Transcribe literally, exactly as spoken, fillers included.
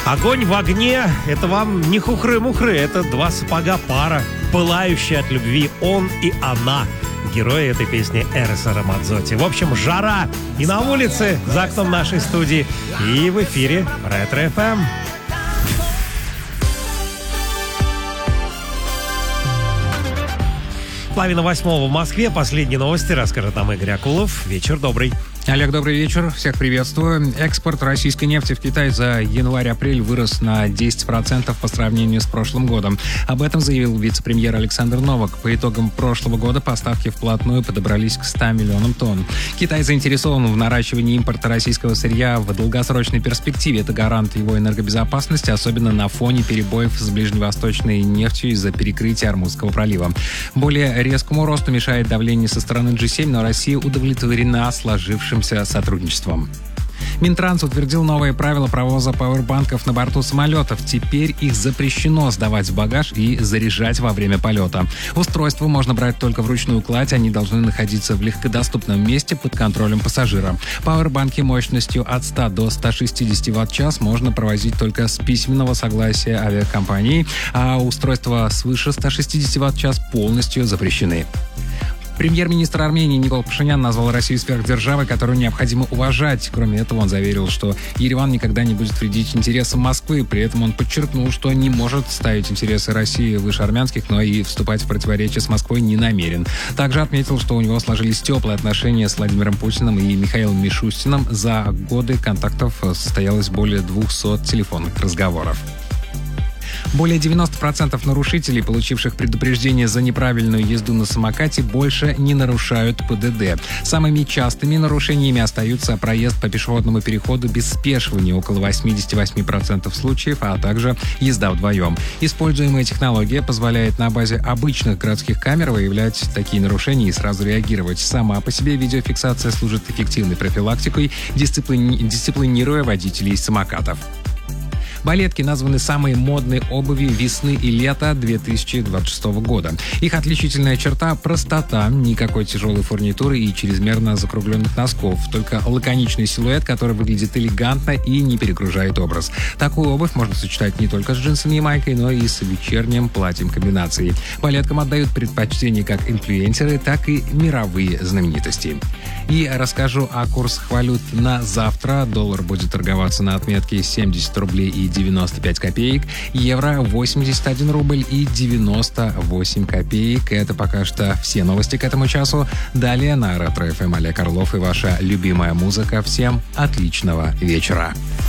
Огонь в огне — это вам не хухры-мухры, это два сапога пара, пылающие от любви он и она. Герои этой песни Эроса Рамадзотти. В общем, жара и на улице, за окном нашей студии, и в эфире Ретро эф эм. Половина восьмого в Москве. Последние новости расскажет нам Игорь Акулов. Вечер добрый. Олег, добрый вечер. Всех приветствую. Экспорт российской нефти в Китай за январь-апрель вырос на десять процентов по сравнению с прошлым годом. Об этом заявил вице-премьер Александр Новак. По итогам прошлого года поставки вплотную подобрались к ста миллионам тонн. Китай заинтересован в наращивании импорта российского сырья в долгосрочной перспективе. Это гарант его энергобезопасности, особенно на фоне перебоев с ближневосточной нефтью из-за перекрытия Ормузского пролива. Более резкому росту мешает давление со стороны джи семь, но Россия удовлетворена сложившимся сотрудничеством. Минтранс утвердил новые правила провоза пауэрбанков на борту самолетов. Теперь их запрещено сдавать в багаж и заряжать во время полета. Устройства можно брать только вручную кладь, они должны находиться в легкодоступном месте под контролем пассажира. Пауэрбанки мощностью от ста до ста шестидесяти ватт-час можно провозить только с письменного согласия авиакомпании, а устройства свыше ста шестидесяти ватт-час полностью запрещены. Премьер-министр Армении Никол Пашинян назвал Россию сверхдержавой, которую необходимо уважать. Кроме этого, он заверил, что Ереван никогда не будет вредить интересам Москвы. При этом он подчеркнул, что не может ставить интересы России выше армянских, но и вступать в противоречие с Москвой не намерен. Также отметил, что у него сложились теплые отношения с Владимиром Путиным и Михаилом Мишустиным. За годы контактов состоялось более двухсот телефонных разговоров. Более девяноста процентов нарушителей, получивших предупреждение за неправильную езду на самокате, больше не нарушают пэ дэ дэ. Самыми частыми нарушениями остаются проезд по пешеходному переходу без спешивания, около восемьдесят восемь процентов случаев, а также езда вдвоем. Используемая технология позволяет на базе обычных городских камер выявлять такие нарушения и сразу реагировать. Сама по себе видеофиксация служит эффективной профилактикой, дисциплини... дисциплинируя водителей самокатов. Балетки названы самой модной обувью весны и лета две тысячи двадцать шестого года. Их отличительная черта – простота, никакой тяжелой фурнитуры и чрезмерно закругленных носков, только лаконичный силуэт, который выглядит элегантно и не перегружает образ. Такую обувь можно сочетать не только с джинсами и майкой, но и с вечерним платьем комбинации. Балеткам отдают предпочтение как инфлюенсеры, так и мировые знаменитости. И расскажу о курсах валют на завтра. Доллар будет торговаться на отметке семьдесят рублей и девяносто пять копеек, евро восемьдесят один рубль и девяносто восемь копеек. Это пока что все новости к этому часу. Далее на Ретро эф эм Олег Орлов и ваша любимая музыка. Всем отличного вечера.